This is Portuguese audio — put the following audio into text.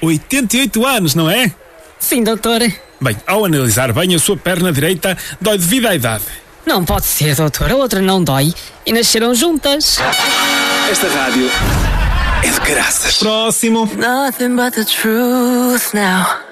88 anos, não é? Sim, doutor. Bem, ao analisar bem, a sua perna direita dói devido à idade. Não pode ser, doutor. A outra não dói. E nasceram juntas. Esta rádio é de graças. Próximo. Nothing but the truth now.